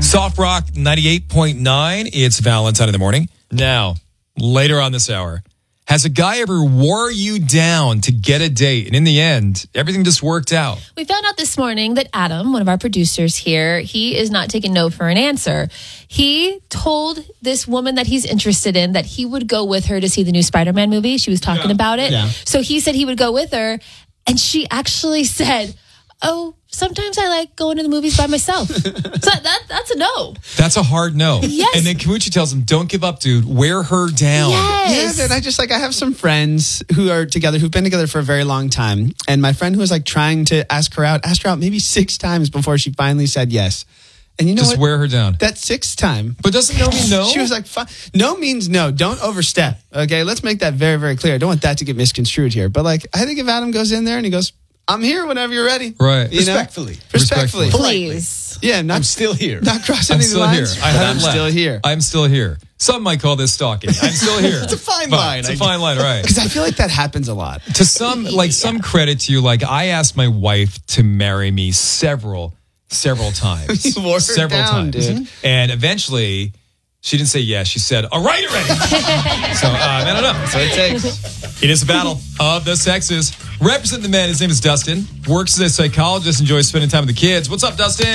Soft Rock 98.9. It's Valentine in the morning. Now, later on this hour, has a guy ever wore you down to get a date? And in the end, everything just worked out. We found out this morning that Adam, one of our producers here, he is not taking no for an answer. He told this woman that he's interested in that he would go with her to see the new Spider-Man movie. She was talking about it. Yeah. So he said he would go with her. And she actually said, oh, sometimes I like going to the movies by myself. So that's a no. That's a hard no. Yes. And then Kamuchi tells him, don't give up, dude. Wear her down. Yes. Yeah, then I have some friends who are together, who've been together for a very long time. And my friend who was like trying to asked her out maybe 6 times before she finally said yes. And you know just wear her down. That 6th time. But doesn't no mean no? She was like, no means no. Don't overstep. Okay, let's make that very, very clear. I don't want that to get misconstrued here. But like, I think if Adam goes in there and he goes, I'm here whenever you're ready. Right. Respectfully. Please. Yeah, I'm still here. Not crossing I'm any still lines. here. I'm still here. I'm still here. Some might call this stalking. I'm still here. It's a fine line. It's a fine line, right? Because I feel like that happens a lot. To some credit to you. Like, I asked my wife to marry me several times. You wore her several down, times. dude. And eventually, she didn't say yes. She said, all right already. So, I don't know. That's what it takes. It is a battle of the sexes. Representing the men, his name is Dustin. Works as a psychologist, enjoys spending time with the kids. What's up, Dustin?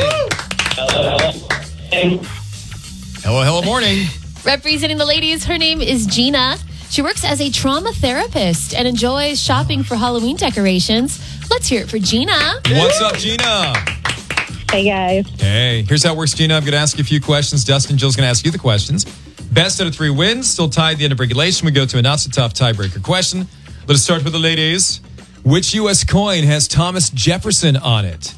Hello, morning. Representing the ladies, her name is Gina. She works as a trauma therapist and enjoys shopping for Halloween decorations. Let's hear it for Gina. What's up, Gina? Hey, guys. Hey, here's how it works, Gina. I'm going to ask you a few questions. Dustin and Jill's going to ask you the questions. Best out of 3 wins. Still tied at the end of regulation. We go to a not-so-tough tiebreaker question. Let's start with the ladies. Which U.S. coin has Thomas Jefferson on it?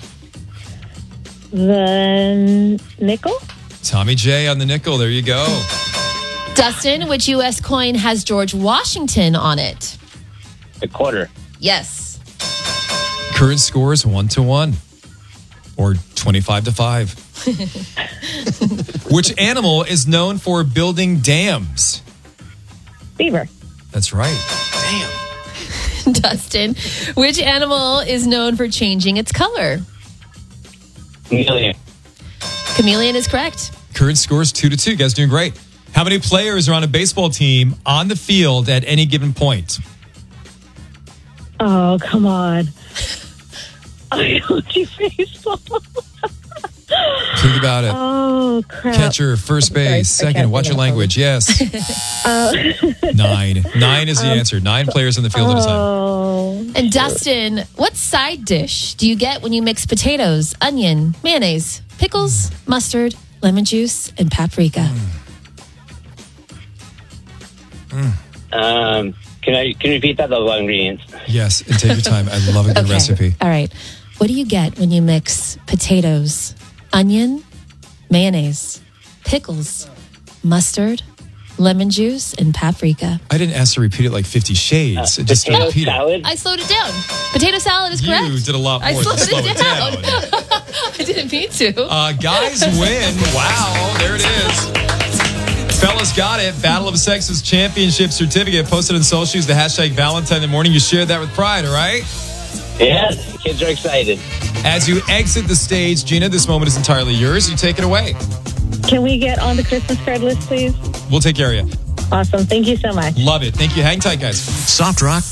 The nickel? Tommy J on the nickel. There you go. Dustin, which U.S. coin has George Washington on it? A quarter. Yes. Current score is 1-1 or 25-5. Which animal is known for building dams? Beaver. That's right. Damn. Dustin, which animal is known for changing its color? Chameleon. Chameleon is correct. Current score is 2-2. You guys doing great. How many players are on a baseball team on the field at any given point? Oh, come on. I don't do baseball. Think about it. Oh, crap. Catcher, first base, second. Watch your language. Yes. 9. 9 is the answer. 9 players on the field at a time. Oh. And Dustin, what side dish do you get when you mix potatoes, onion, mayonnaise, pickles, mustard, lemon juice, and paprika? Can you repeat that? Those ingredients. Yes, and take your time. I love a good recipe. All right. What do you get when you mix potatoes, onion, mayonnaise, pickles, mustard, lemon juice, and paprika? I didn't ask to repeat it like 50 Shades. Just to Potato repeat salad. I slowed it down. Potato salad is correct. You did a lot more I than slowed slow it down. down. I didn't mean to. Guys win. Wow, there it is. Fellas got it. Battle of Sexes Championship certificate posted on social. Use the hashtag Valentine in the morning. You shared that with pride, all right? Yes, kids are excited. As you exit the stage, Gina, this moment is entirely yours. You take it away. Can we get on the Christmas card list, please? We'll take care of you. Awesome. Thank you so much. Love it. Thank you. Hang tight, guys. Soft Rock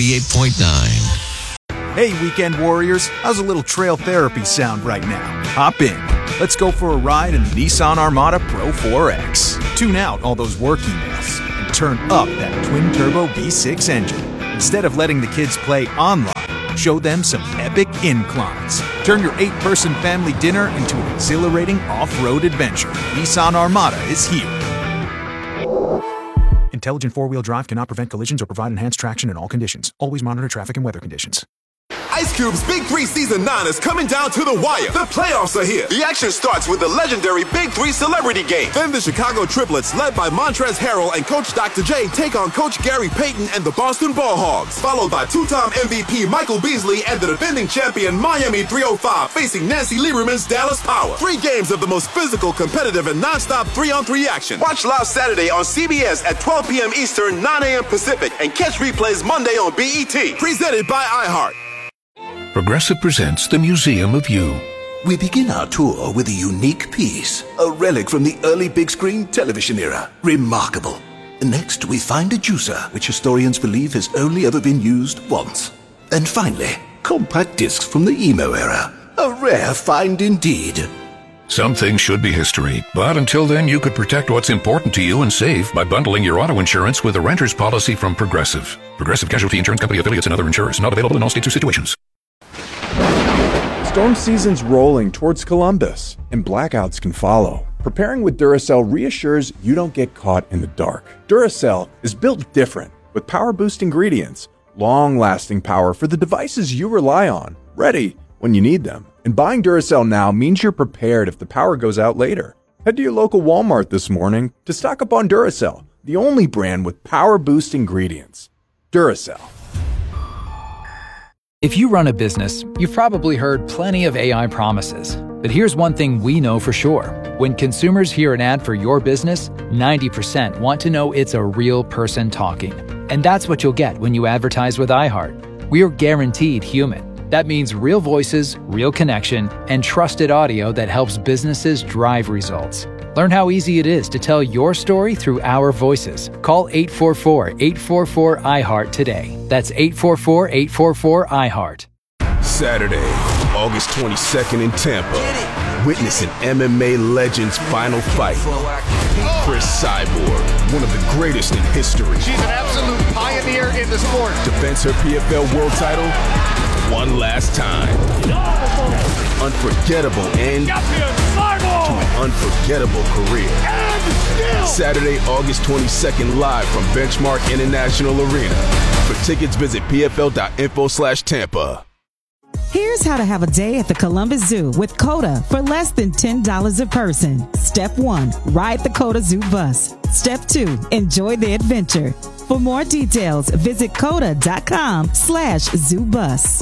98.9. Hey, weekend warriors. How's a little trail therapy sound right now? Hop in. Let's go for a ride in the Nissan Armada Pro 4X. Tune out all those work emails and turn up that twin-turbo V6 engine. Instead of letting the kids play online, show them some epic inclines. Turn your 8-person family dinner into an exhilarating off-road adventure. Nissan Armada is here. Intelligent four-wheel drive cannot prevent collisions or provide enhanced traction in all conditions. Always monitor traffic and weather conditions. Ice Cube's Big 3 Season 9 is coming down to the wire. The playoffs are here. The action starts with the legendary Big 3 Celebrity Game. Then the Chicago Triplets, led by Montrezl Harrell and Coach Dr. J, take on Coach Gary Payton and the Boston Ball Hogs. Followed by 2-time MVP Michael Beasley and the defending champion Miami 305 facing Nancy Lieberman's Dallas Power. 3 games of the most physical, competitive, and non-stop 3-on-3 action. Watch live Saturday on CBS at 12 p.m. Eastern, 9 a.m. Pacific, and catch replays Monday on BET. Presented by iHeart. Progressive presents the Museum of You. We begin our tour with a unique piece, a relic from the early big screen television era. Remarkable. Next, we find a juicer, which historians believe has only ever been used once. And finally, compact discs from the emo era. A rare find indeed. Some things should be history, but until then, you could protect what's important to you and save by bundling your auto insurance with a renter's policy from Progressive. Progressive Casualty Insurance Company affiliates and other insurers. Not available in all states or situations. Storm season's rolling towards Columbus, and blackouts can follow. Preparing with Duracell reassures you don't get caught in the dark. Duracell is built different, with power boost ingredients, long-lasting power for the devices you rely on, ready when you need them. And buying Duracell now means you're prepared if the power goes out later. Head to your local Walmart this morning to stock up on Duracell, the only brand with power boost ingredients. Duracell. If you run a business, you've probably heard plenty of AI promises. But here's one thing we know for sure. When consumers hear an ad for your business, 90% want to know it's a real person talking. And that's what you'll get when you advertise with iHeart. We're guaranteed human. That means real voices, real connection, and trusted audio that helps businesses drive results. Learn how easy it is to tell your story through our voices. Call 844-844-iHeart today. That's 844-844-iHeart. Saturday, August 22nd in Tampa. Witness an MMA legend's final fight. Chris Cyborg, one of the greatest in history. She's an absolute pioneer in the sport. Defends her PFL world title one last time. Unforgettable end to an unforgettable career. Saturday, August 22nd, live from Benchmark International Arena. For tickets, visit pfl.info/Tampa. Here's how to have a day at the Columbus Zoo with COTA for less than $10 a person. Step 1, ride the COTA Zoo bus. Step 2, enjoy the adventure. For more details, visit COTA.com/ZooBus.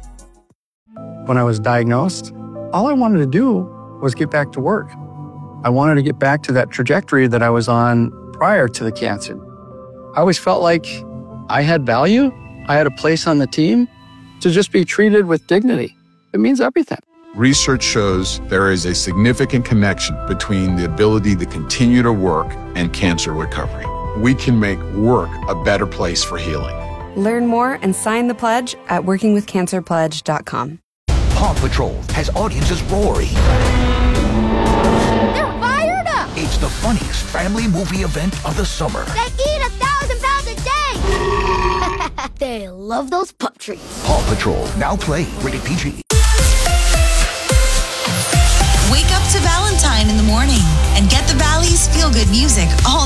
When I was diagnosed, all I wanted to do was get back to work. I wanted to get back to that trajectory that I was on prior to the cancer. I always felt like I had value. I had a place on the team. To just be treated with dignity, it means everything. Research shows there is a significant connection between the ability to continue to work and cancer recovery. We can make work a better place for healing. Learn more and sign the pledge at workingwithcancerpledge.com. Paw Patrol has audiences roaring. They're fired up! It's the funniest family movie event of the summer. They eat 1,000 pounds a day! They love those pup treats. Paw Patrol, now play rated PG. Wake up to Valentine in the morning and get the Bally's feel-good music all